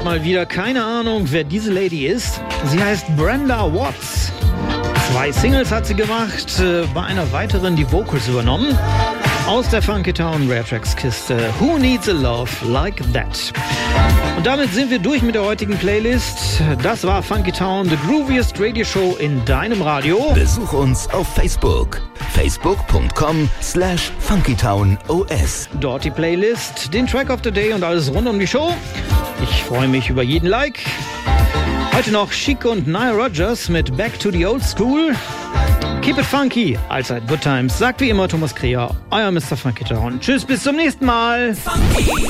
mal wieder keine Ahnung, wer diese Lady ist. Sie heißt Brenda Watts. 2 Singles hat sie gemacht, bei einer weiteren die Vocals übernommen. Aus der Funky Town Rare Tracks Kiste Who Needs a Love Like That. Und damit sind wir durch mit der heutigen Playlist. Das war Funky Town, the grooviest radio show in deinem Radio. Besuch uns auf Facebook. facebook.com/funkytownos. Dort die Playlist, den Track of the Day und alles rund um die Show. Ich freue mich über jeden Like. Heute noch Chic und Nile Rodgers mit Back to the Old School. Keep it funky, allzeit good times. Sagt wie immer Thomas Kreher, euer Mr. Funky Town. Tschüss, bis zum nächsten Mal. Funky.